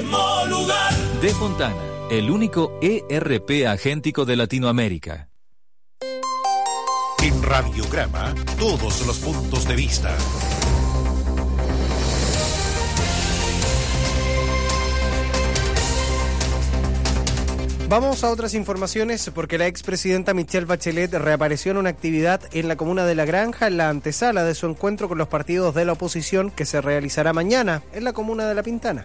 mismo lugar. De Fontana, el único ERP agéntico de Latinoamérica. En Radiograma, todos los puntos de vista. Vamos a otras informaciones porque la expresidenta Michelle Bachelet reapareció en una actividad en la comuna de La Granja en la antesala de su encuentro con los partidos de la oposición que se realizará mañana en la comuna de La Pintana.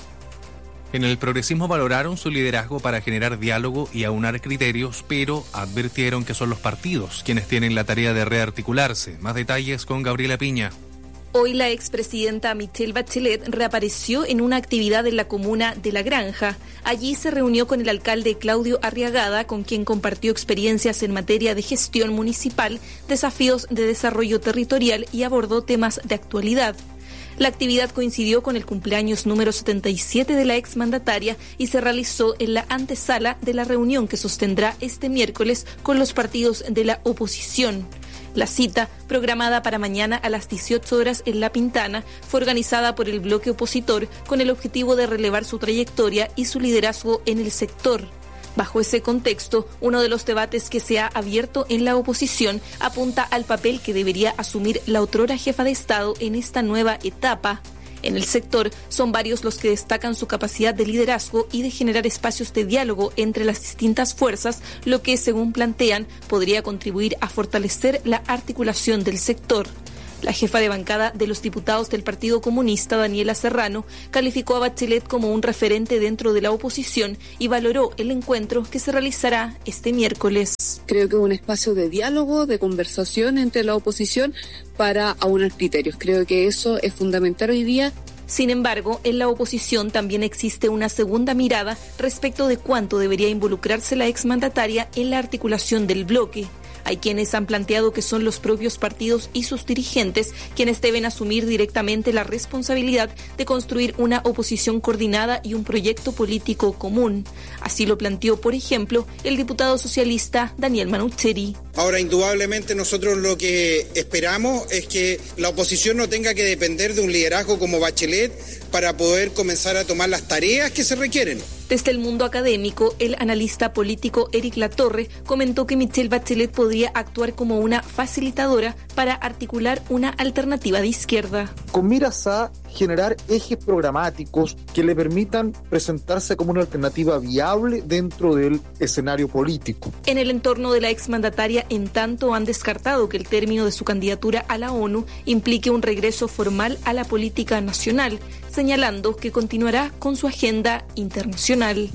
En el progresismo valoraron su liderazgo para generar diálogo y aunar criterios, pero advirtieron que son los partidos quienes tienen la tarea de rearticularse. Más detalles con Gabriela Piña. Hoy la expresidenta Michelle Bachelet reapareció en una actividad en la comuna de La Granja. Allí se reunió con el alcalde Claudio Arriagada, con quien compartió experiencias en materia de gestión municipal, desafíos de desarrollo territorial y abordó temas de actualidad. La actividad coincidió con el cumpleaños número 77 de la exmandataria y se realizó en la antesala de la reunión que sostendrá este miércoles con los partidos de la oposición. La cita, programada para mañana a las 18 horas en La Pintana, fue organizada por el bloque opositor con el objetivo de relevar su trayectoria y su liderazgo en el sector. Bajo ese contexto, uno de los debates que se ha abierto en la oposición apunta al papel que debería asumir la otrora jefa de Estado en esta nueva etapa. En el sector son varios los que destacan su capacidad de liderazgo y de generar espacios de diálogo entre las distintas fuerzas, lo que, según plantean, podría contribuir a fortalecer la articulación del sector. La jefa de bancada de los diputados del Partido Comunista, Daniela Serrano, calificó a Bachelet como un referente dentro de la oposición y valoró el encuentro que se realizará este miércoles. Creo que es un espacio de diálogo, de conversación entre la oposición para aunar criterios. Creo que eso es fundamental hoy día. Sin embargo, en la oposición también existe una segunda mirada respecto de cuánto debería involucrarse la exmandataria en la articulación del bloque. Hay quienes han planteado que son los propios partidos y sus dirigentes quienes deben asumir directamente la responsabilidad de construir una oposición coordinada y un proyecto político común. Así lo planteó, por ejemplo, el diputado socialista Daniel Manucheri. Ahora, indudablemente nosotros lo que esperamos es que la oposición no tenga que depender de un liderazgo como Bachelet para poder comenzar a tomar las tareas que se requieren. Desde el mundo académico, el analista político Eric Latorre comentó que Michelle Bachelet podría actuar como una facilitadora para articular una alternativa de izquierda. Con miras a generar ejes programáticos que le permitan presentarse como una alternativa viable dentro del escenario político. En el entorno de la exmandataria, en tanto, han descartado que el término de su candidatura a la ONU implique un regreso formal a la política nacional, señalando que continuará con su agenda internacional.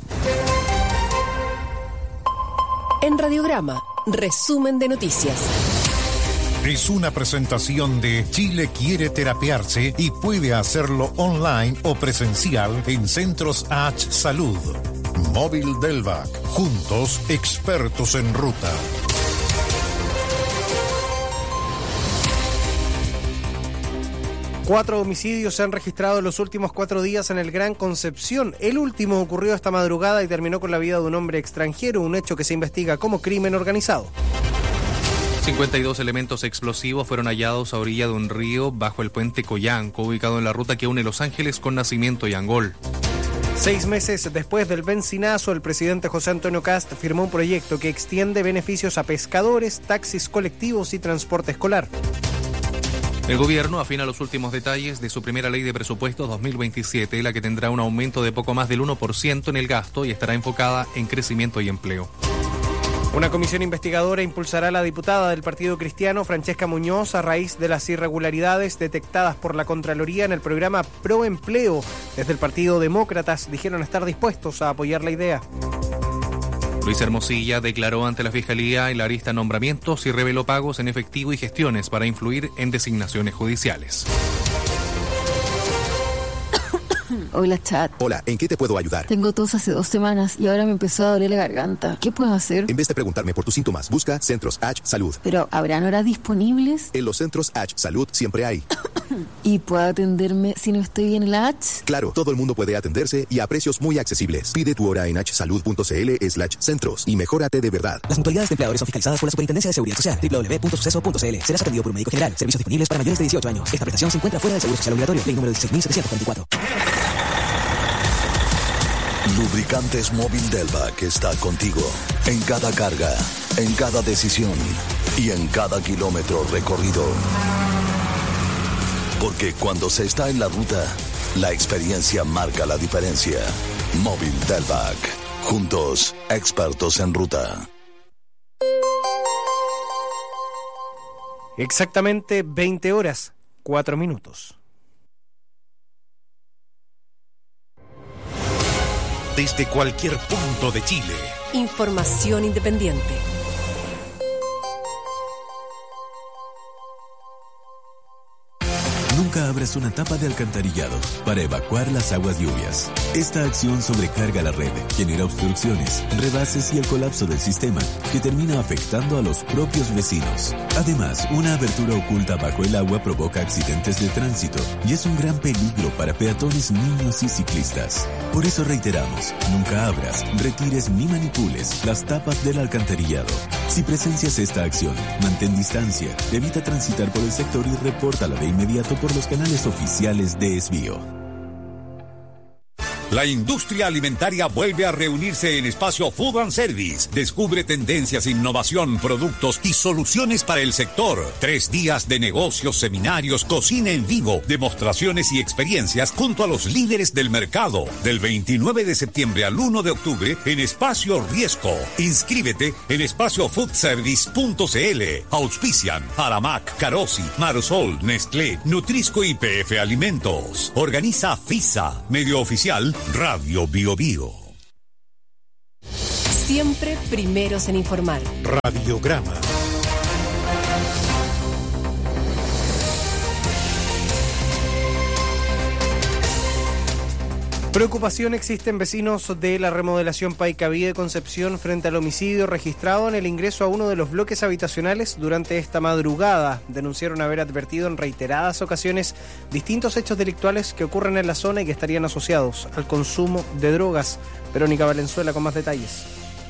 En Radiograma, resumen de noticias. Es una presentación de Chile quiere terapiarse y puede hacerlo online o presencial en Centros H Salud. Móvil Delvac, juntos expertos en ruta. Cuatro homicidios se han registrado en los últimos 4 días en el Gran Concepción. El último ocurrió esta madrugada y terminó con la vida de un hombre extranjero, un hecho que se investiga como crimen organizado. 52 elementos explosivos fueron hallados a orilla de un río bajo el puente Coyanco, ubicado en la ruta que une Los Ángeles con Nacimiento y Angol. 6 meses después del bencinazo, el presidente José Antonio Kast firmó un proyecto que extiende beneficios a pescadores, taxis colectivos y transporte escolar. El gobierno afina los últimos detalles de su primera ley de presupuestos 2027, la que tendrá un aumento de poco más del 1% en el gasto y estará enfocada en crecimiento y empleo. Una comisión investigadora impulsará a la diputada del Partido Cristiano, Francesca Muñoz, a raíz de las irregularidades detectadas por la Contraloría en el programa Pro Empleo. Desde el Partido Demócratas dijeron estar dispuestos a apoyar la idea. Luis Hermosilla declaró ante la Fiscalía en la arista nombramientos y reveló pagos en efectivo y gestiones para influir en designaciones judiciales. Hola, chat. Hola, ¿en qué te puedo ayudar? Tengo tos hace 2 semanas y ahora me empezó a doler la garganta. ¿Qué puedo hacer? En vez de preguntarme por tus síntomas, busca Centros H Salud. ¿Pero habrán horas disponibles? En los Centros H Salud siempre hay. ¿Y puedo atenderme si no estoy bien en la H? Claro, todo el mundo puede atenderse y a precios muy accesibles. Pide tu hora en hsalud.cl/centros y mejórate de verdad. Las mutualidades de empleadores son fiscalizadas por la Superintendencia de Seguridad Social. www.suceso.cl. Serás atendido por un médico general. Servicios disponibles para mayores de 18 años. Esta prestación se encuentra fuera del Seguro Social Obligatorio. Ley número 16.744. Lubricantes Móvil Delvac está contigo en cada carga, en cada decisión y en cada kilómetro recorrido. Porque cuando se está en la ruta, la experiencia marca la diferencia. Móvil Delvac. Juntos, expertos en ruta. Exactamente 20 horas, 4 minutos. Desde cualquier punto de Chile. Información independiente. Nunca abras una tapa de alcantarillado para evacuar las aguas lluvias. Esta acción sobrecarga la red, genera obstrucciones, rebases y el colapso del sistema, que termina afectando a los propios vecinos. Además, una abertura oculta bajo el agua provoca accidentes de tránsito y es un gran peligro para peatones, niños y ciclistas. Por eso reiteramos, nunca abras, retires ni manipules las tapas del alcantarillado. Si presencias esta acción, mantén distancia, evita transitar por el sector y repórtala de inmediato por los canales oficiales de Esbio. La industria alimentaria vuelve a reunirse en Espacio Food and Service. Descubre tendencias, innovación, productos y soluciones para el sector. 3 días de negocios, seminarios, cocina en vivo, demostraciones y experiencias junto a los líderes del mercado. Del 29 de septiembre al 1 de octubre en Espacio Riesco. Inscríbete en espaciofoodservice.cl. Auspician Aramac, Carosi, Marsol, Nestlé, Nutrisco y PF Alimentos. Organiza FISA, medio oficial Radio Bio Bio. Siempre primeros en informar. Radiograma. Preocupación existe en vecinos de la remodelación Paicaví de Concepción frente al homicidio registrado en el ingreso a uno de los bloques habitacionales durante esta madrugada. Denunciaron haber advertido en reiteradas ocasiones distintos hechos delictuales que ocurren en la zona y que estarían asociados al consumo de drogas. Verónica Valenzuela con más detalles.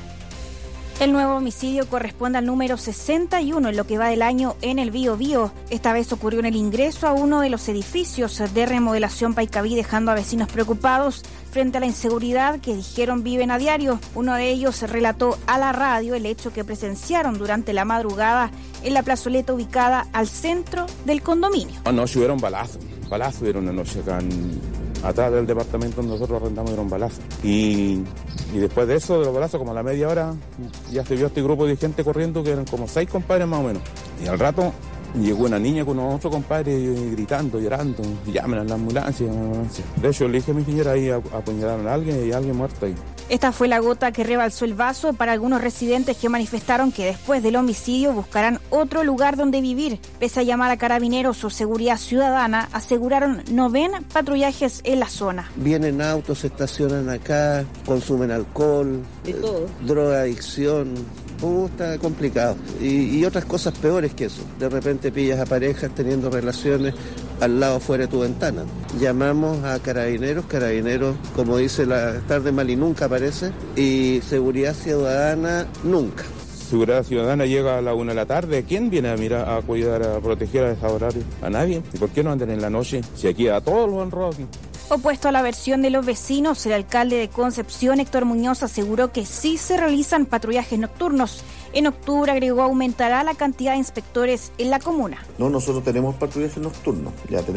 El nuevo homicidio corresponde al número 61 en lo que va del año en el Bío Bío. Esta vez ocurrió en el ingreso a uno de los edificios de remodelación Paicaví, dejando a vecinos preocupados frente a la inseguridad que dijeron viven a diario. Uno de ellos relató a la radio el hecho que presenciaron durante la madrugada en la plazoleta ubicada al centro del condominio. Anoche hubieron balazos hubieron anoche acá atrás del departamento donde nosotros arrendamos, hubieron balazos. Y después de eso, de los balazos, como a la media hora, ya se vio este grupo de gente corriendo, que eran como 6 compadres más o menos. Y al rato llegó una niña con otro compadre gritando, llorando, llamen a la ambulancia. De hecho, le dije a mi señora ahí, apuñalaron a alguien y hay alguien muerto ahí. Esta fue la gota que rebalsó el vaso para algunos residentes que manifestaron que después del homicidio buscarán otro lugar donde vivir. Pese a llamar a carabineros o seguridad ciudadana, aseguraron no ven patrullajes en la zona. Vienen autos, se estacionan acá, consumen alcohol, drogadicción. Está complicado. Y otras cosas peores que eso. De repente pillas a parejas teniendo relaciones al lado fuera de tu ventana. Llamamos a carabineros, como dice la tarde mal y nunca aparece, y seguridad ciudadana nunca. Seguridad ciudadana llega a la 1 de la tarde. ¿Quién viene a mirar, a cuidar, a proteger a ese horario? A nadie. ¿Y por qué no andan en la noche? Si aquí a todos los han robado. Opuesto a la versión de los vecinos, el alcalde de Concepción, Héctor Muñoz, aseguró que sí se realizan patrullajes nocturnos. En octubre, agregó, aumentará la cantidad de inspectores en la comuna. No, nosotros tenemos patrullajes nocturnos,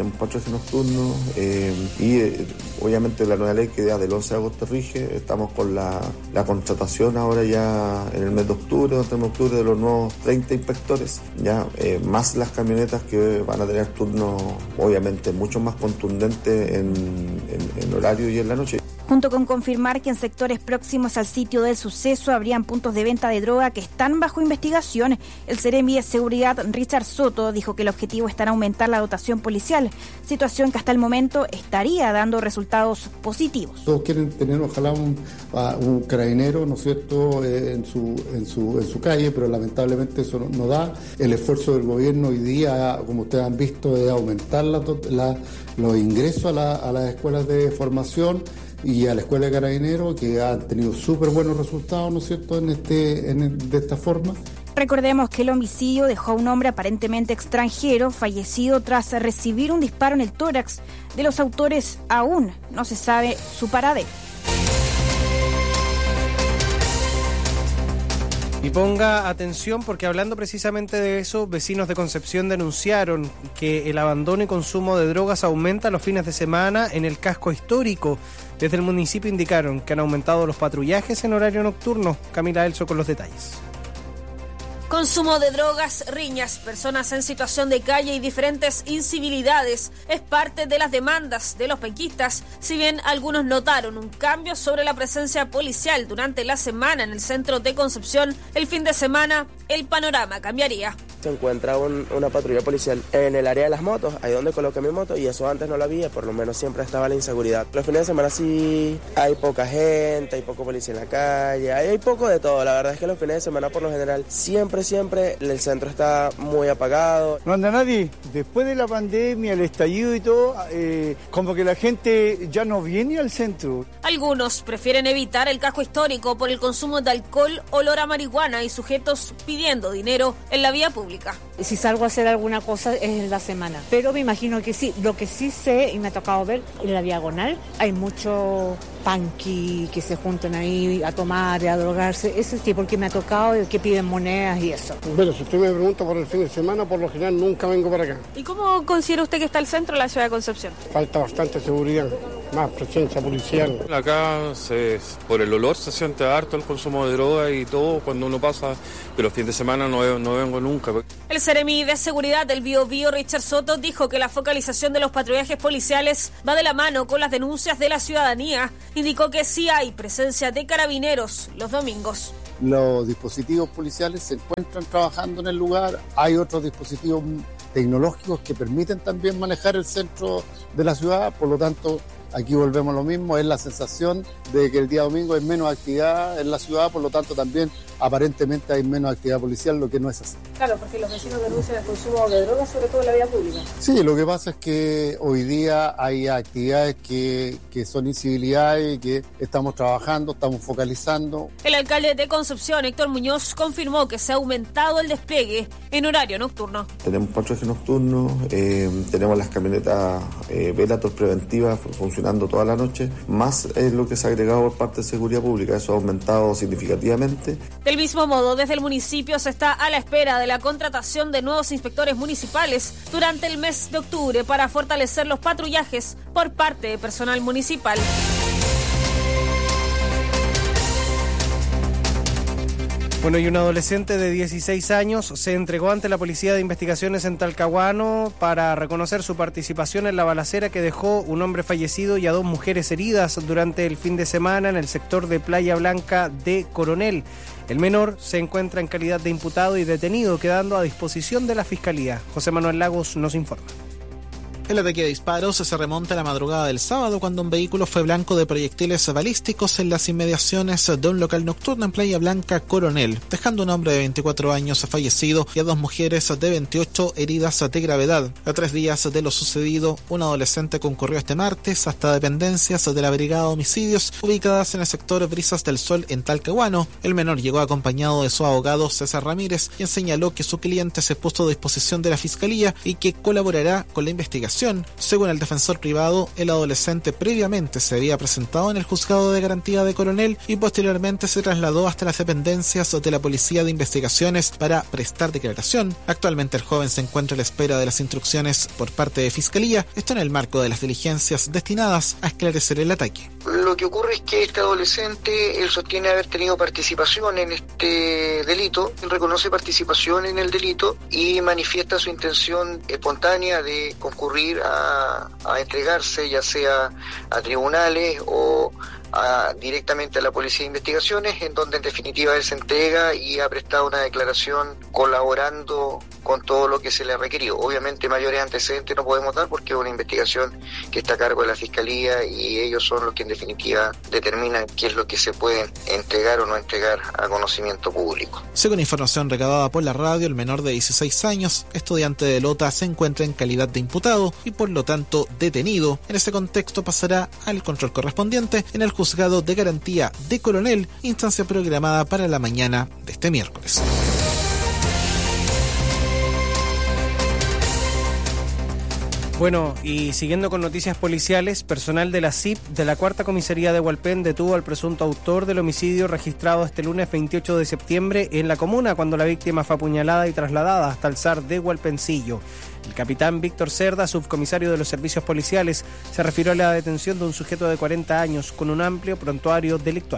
obviamente la nueva ley que ya del 11 de agosto rige, estamos con la contratación ahora ya en el mes de octubre, de los nuevos 30 inspectores, ya más las camionetas que van a tener turnos obviamente mucho más contundentes en horario y en la noche. Junto con confirmar que en sectores próximos al sitio del suceso habrían puntos de venta de droga que están bajo investigación, el Seremi de Seguridad, Richard Soto, dijo que el objetivo está en aumentar la dotación policial, situación que hasta el momento estaría dando resultados positivos. Todos quieren tener ojalá un carabinero, ¿no es cierto?, en su calle, pero lamentablemente eso no da. El esfuerzo del gobierno hoy día, como ustedes han visto, es aumentar los ingresos a las escuelas de formación y a la Escuela de Carabineros, que han tenido súper buenos resultados, ¿no es cierto?, de esta forma. Recordemos que el homicidio dejó a un hombre aparentemente extranjero fallecido tras recibir un disparo en el tórax. De los autores aún no se sabe su paradero. Y ponga atención porque hablando precisamente de eso, vecinos de Concepción denunciaron que el abandono y consumo de drogas aumenta los fines de semana en el casco histórico. Desde el municipio indicaron que han aumentado los patrullajes en horario nocturno. Camila Elso con los detalles. Consumo de drogas, riñas, personas en situación de calle y diferentes incivilidades es parte de las demandas de los penquistas. Si bien algunos notaron un cambio sobre la presencia policial durante la semana en el centro de Concepción, el fin de semana el panorama cambiaría. Se encuentra una patrulla policial en el área de las motos, ahí donde coloqué mi moto, y eso antes no lo había, por lo menos siempre estaba la inseguridad. Los fines de semana sí hay poca gente, hay poco policía en la calle, hay poco de todo. La verdad es que los fines de semana por lo general siempre el centro está muy apagado. No anda nadie. Después de la pandemia, el estallido y todo, como que la gente ya no viene al centro. Algunos prefieren evitar el casco histórico por el consumo de alcohol, olor a marihuana y sujetos pidiendo dinero en la vía pública. Si salgo a hacer alguna cosa es en la semana, pero me imagino que sí. Lo que sí sé y me ha tocado ver en la diagonal hay mucho punky que se juntan ahí a tomar y a drogarse. Eso sí, porque me ha tocado que piden monedas y eso. Bueno, si usted me pregunta por el fin de semana, por lo general nunca vengo para acá. ¿Y cómo considera usted que está el centro de la ciudad de Concepción? Falta bastante seguridad, más presencia policial. Acá por el olor se siente harto el consumo de droga y todo cuando uno pasa, pero los fines de semana no vengo nunca. El Seremi de Seguridad del Biobío, Richard Soto, dijo que la focalización de los patrullajes policiales va de la mano con las denuncias de la ciudadanía. Indicó que sí hay presencia de carabineros los domingos. Los dispositivos policiales se encuentran trabajando en el lugar, hay otros dispositivos tecnológicos que permiten también manejar el centro de la ciudad, por lo tanto aquí volvemos a lo mismo, es la sensación de que el día domingo hay menos actividad en la ciudad, por lo tanto también aparentemente hay menos actividad policial, lo que no es así. Claro, porque los vecinos denuncian el consumo de drogas, sobre todo en la vía pública. Sí, lo que pasa es que hoy día hay actividades que son incivilidades y que estamos trabajando, estamos focalizando. El alcalde de Concepción, Héctor Muñoz, confirmó que se ha aumentado el despliegue en horario nocturno. Tenemos patrullaje nocturno, tenemos las camionetas Velator preventivas funcionando toda la noche, más lo que se ha agregado por parte de Seguridad Pública, eso ha aumentado significativamente. Del mismo modo, desde el municipio se está a la espera de la contratación de nuevos inspectores municipales durante el mes de octubre para fortalecer los patrullajes por parte de personal municipal. Bueno, y un adolescente de 16 años se entregó ante la Policía de Investigaciones en Talcahuano para reconocer su participación en la balacera que dejó un hombre fallecido y a 2 mujeres heridas durante el fin de semana en el sector de Playa Blanca de Coronel. El menor se encuentra en calidad de imputado y detenido, quedando a disposición de la Fiscalía. José Manuel Lagos nos informa. El ataque de disparos se remonta a la madrugada del sábado cuando un vehículo fue blanco de proyectiles balísticos en las inmediaciones de un local nocturno en Playa Blanca Coronel, dejando a un hombre de 24 años fallecido y a 2 mujeres de 28 heridas de gravedad. A 3 días de lo sucedido, un adolescente concurrió este martes hasta dependencias de la Brigada de Homicidios ubicadas en el sector Brisas del Sol en Talcahuano. El menor llegó acompañado de su abogado César Ramírez, quien señaló que su cliente se puso a disposición de la Fiscalía y que colaborará con la investigación. Según el defensor privado, el adolescente previamente se había presentado en el juzgado de garantía de Coronel y posteriormente se trasladó hasta las dependencias de la Policía de Investigaciones para prestar declaración. Actualmente el joven se encuentra a la espera de las instrucciones por parte de Fiscalía, esto en el marco de las diligencias destinadas a esclarecer el ataque. Lo que ocurre es que este adolescente, él sostiene haber tenido participación en este delito, él reconoce participación en el delito y manifiesta su intención espontánea de concurrir a entregarse, ya sea a tribunales o directamente a la Policía de Investigaciones, en donde en definitiva él se entrega y ha prestado una declaración colaborando con todo lo que se le ha requerido. Obviamente mayores antecedentes no podemos dar porque es una investigación que está a cargo de la Fiscalía y ellos son los que en definitiva determinan qué es lo que se puede entregar o no entregar a conocimiento público. Según información recabada por la radio, el menor de 16 años, estudiante de Lota, se encuentra en calidad de imputado y por lo tanto detenido. En ese contexto pasará al control correspondiente en el juzgado de garantía de Coronel, instancia programada para la mañana de este miércoles. Bueno, y siguiendo con noticias policiales, personal de la CIP de la Cuarta Comisaría de Hualpén detuvo al presunto autor del homicidio registrado este lunes 28 de septiembre en la comuna, cuando la víctima fue apuñalada y trasladada hasta el SAR de Hualpencillo. El capitán Víctor Cerda, subcomisario de los servicios policiales, se refirió a la detención de un sujeto de 40 años con un amplio prontuario delictual.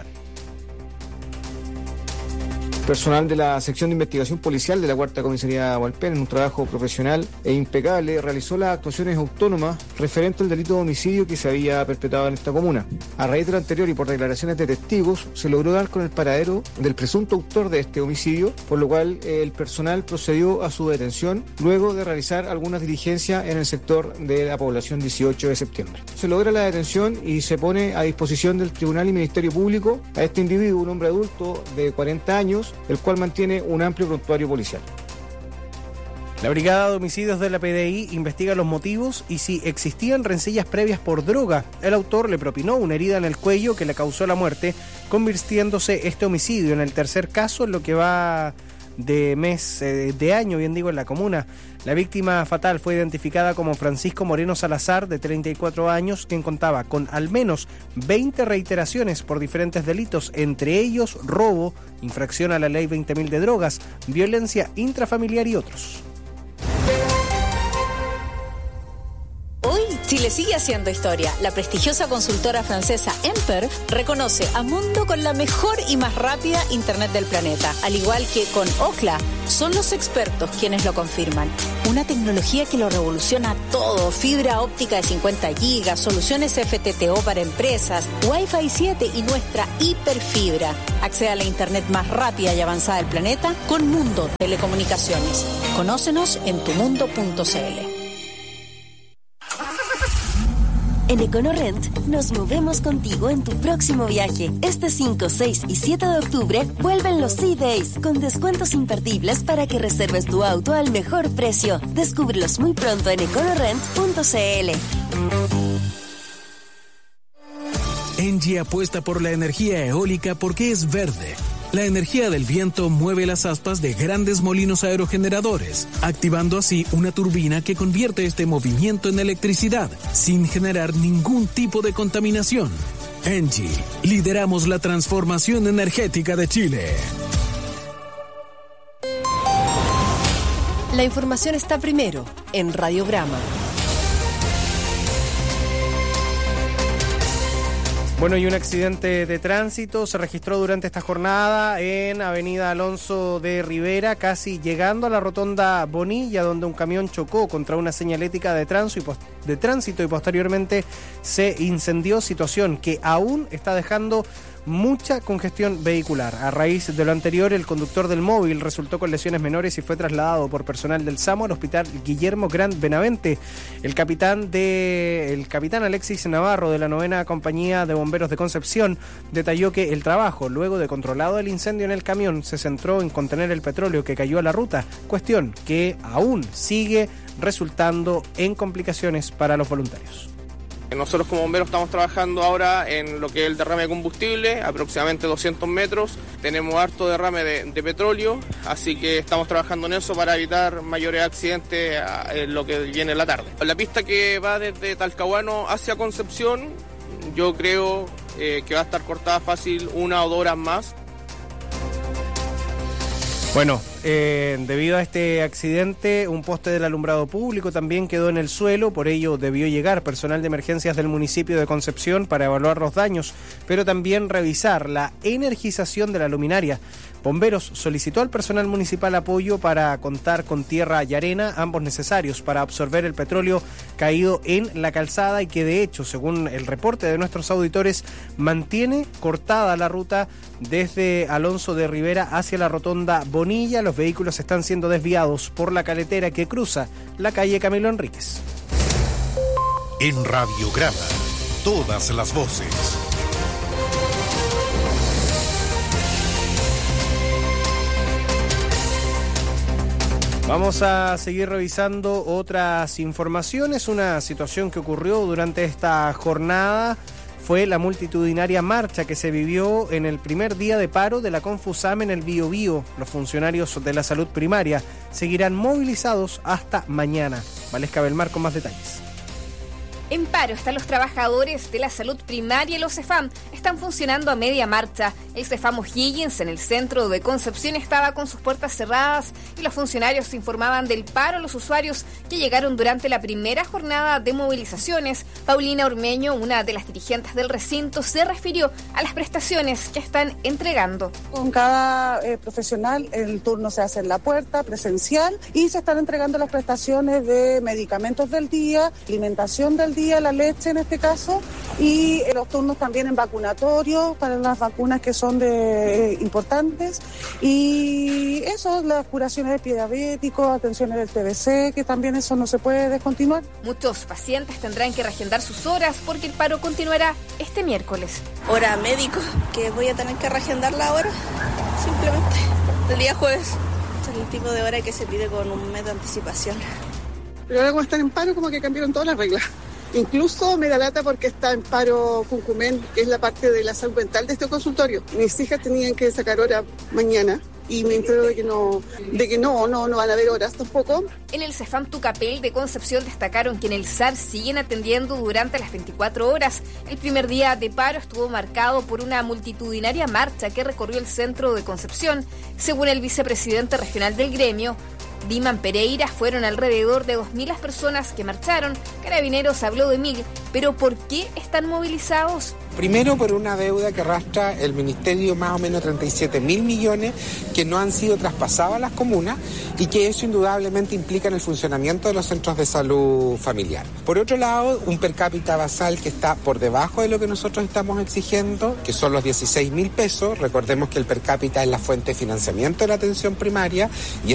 Personal de la sección de investigación policial de la Cuarta Comisaría de Hualpén, en un trabajo profesional e impecable, realizó las actuaciones autónomas referente al delito de homicidio que se había perpetrado en esta comuna. A raíz de lo anterior y por declaraciones de testigos, se logró dar con el paradero del presunto autor de este homicidio, por lo cual el personal procedió a su detención luego de realizar algunas diligencias en el sector de la población 18 de septiembre. Se logra la detención y se pone a disposición del Tribunal y Ministerio Público a este individuo, un hombre adulto de 40 años, el cual mantiene un amplio prontuario policial. La Brigada de Homicidios de la PDI investiga los motivos y si existían rencillas previas por droga. El autor le propinó una herida en el cuello que le causó la muerte, convirtiéndose este homicidio en el tercer caso en lo que va de año, bien digo, en la comuna. La víctima fatal fue identificada como Francisco Moreno Salazar, de 34 años, quien contaba con al menos 20 reiteraciones por diferentes delitos, entre ellos robo, infracción a la ley 20.000 de drogas, violencia intrafamiliar y otros. Hoy, Chile sigue haciendo historia. La prestigiosa consultora francesa Emper reconoce a Mundo con la mejor y más rápida Internet del planeta. Al igual que con Ookla, son los expertos quienes lo confirman. Una tecnología que lo revoluciona todo. Fibra óptica de 50 gigas, soluciones FTTO para empresas, Wi-Fi 7 y nuestra hiperfibra. Accede a la Internet más rápida y avanzada del planeta con Mundo Telecomunicaciones. Conócenos en tumundo.cl. En EconoRent nos movemos contigo en tu próximo viaje. Este 5, 6 y 7 de octubre vuelven los Sea Days con descuentos imperdibles para que reserves tu auto al mejor precio. Descúbrelos muy pronto en econorent.cl. Engie apuesta por la energía eólica porque es verde. La energía del viento mueve las aspas de grandes molinos aerogeneradores, activando así una turbina que convierte este movimiento en electricidad, sin generar ningún tipo de contaminación. Engie, lideramos la transformación energética de Chile. La información está primero en Radiograma. Bueno, y un accidente de tránsito se registró durante esta jornada en Avenida Alonso de Rivera, casi llegando a la rotonda Bonilla, donde un camión chocó contra una señalética de tránsito y posteriormente se incendió, situación que aún está dejando mucha congestión vehicular. A raíz de lo anterior, el conductor del móvil resultó con lesiones menores y fue trasladado por personal del SAMU al hospital Guillermo Grant Benavente. El capitán Alexis Navarro, de la 9ª Compañía de Bomberos de Concepción, detalló que el trabajo, luego de controlado el incendio en el camión, se centró en contener el petróleo que cayó a la ruta, cuestión que aún sigue resultando en complicaciones para los voluntarios. Nosotros como bomberos estamos trabajando ahora en lo que es el derrame de combustible, aproximadamente 200 metros. Tenemos harto derrame de petróleo, así que estamos trabajando en eso para evitar mayores accidentes en lo que viene en la tarde. La pista que va desde Talcahuano hacia Concepción, yo creo que va a estar cortada fácil 1 o 2 horas más. Bueno, debido a este accidente, un poste del alumbrado público también quedó en el suelo, por ello debió llegar personal de emergencias del municipio de Concepción para evaluar los daños, pero también revisar la energización de la luminaria. Bomberos solicitó al personal municipal apoyo para contar con tierra y arena, ambos necesarios para absorber el petróleo caído en la calzada y que de hecho, según el reporte de nuestros auditores, mantiene cortada la ruta desde Alonso de Rivera hacia la rotonda Bonilla. Los vehículos están siendo desviados por la caletera que cruza la calle Camilo Enríquez. En Radiograma, todas las voces. Vamos a seguir revisando otras informaciones. Una situación que ocurrió durante esta jornada fue la multitudinaria marcha que se vivió en el primer día de paro de la Confusam en el Biobío. Los funcionarios de la salud primaria seguirán movilizados hasta mañana. Valesca Belmar con más detalles. En paro están los trabajadores de la salud primaria y los CEFAM. Están funcionando a media marcha. El CEFAM O'Higgins en el centro de Concepción estaba con sus puertas cerradas y los funcionarios informaban del paro a los usuarios que llegaron durante la primera jornada de movilizaciones. Paulina Ormeño, una de las dirigentes del recinto, se refirió a las prestaciones que están entregando. Con cada profesional el turno se hace en la puerta, presencial, y se están entregando las prestaciones de medicamentos del día, alimentación del día, la leche en este caso, y los turnos también en vacunatorio para las vacunas que son importantes, y eso, las curaciones de pie diabético, atenciones del TBC, que también eso no se puede descontinuar. Muchos pacientes tendrán que reagendar sus horas porque el paro continuará este miércoles. Hora médico, que voy a tener que reagendarla ahora, simplemente, el día jueves. Es el tipo de hora que se pide con un mes de anticipación. Pero ahora como están en paro, como que cambiaron todas las reglas. Incluso me da lata porque está en paro Cuncumen, que es la parte de la salud mental de este consultorio. Mis hijas tenían que sacar hora mañana y me entero de que no van a haber horas tampoco. En el CEFAM Tucapel de Concepción destacaron que en el SAR siguen atendiendo durante las 24 horas. El primer día de paro estuvo marcado por una multitudinaria marcha que recorrió el centro de Concepción. Según el vicepresidente regional del gremio, Diman Pereira, fueron alrededor de 2.000 las personas que marcharon. Carabineros habló de 1.000, pero ¿por qué están movilizados? Primero por una deuda que arrastra el Ministerio, más o menos 37.000 millones, que no han sido traspasados a las comunas y que eso indudablemente implica en el funcionamiento de los centros de salud familiar. Por otro lado, un per cápita basal que está por debajo de lo que nosotros estamos exigiendo, que son los 16.000 pesos. Recordemos que el per cápita es la fuente de financiamiento de la atención primaria y